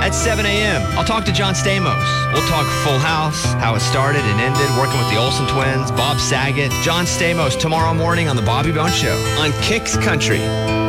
at 7 a.m. I'll talk to John Stamos. We'll talk Full House, how it started and ended, working with the Olsen twins, Bob Saget, John Stamos tomorrow morning on The Bobby Bones Show on Kicks Country.